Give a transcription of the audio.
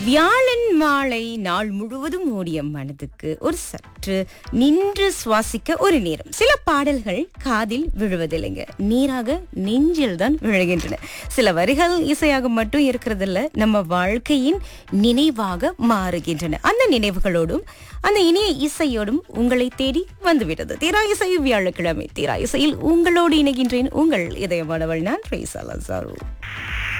வியாழன் மாலை நாள் முழுவதும் ஓடிய மனதுக்கு ஒரு சற்று நின்று சுவாசிக்க ஒரு நேரம். சில பாடல்கள் காதில் விழுவதில்லைங்க, நீராக நெஞ்சில் தான் விழுகின்றன. சில வரிகள் இசையாக மட்டும் இருக்கிறதில்ல, நம்ம வாழ்க்கையின் நினைவாக மாறுகின்றன. அந்த நினைவுகளோடும் அந்த இனிய இசையோடும் உங்களை தேடி வந்துவிட்டது தீரா இசை. வியாழக்கிழமை தீரா இசையில் உங்களோடு இணைகின்றேன். உங்கள் இதயமானவள் நான் ரேசா லசாரு.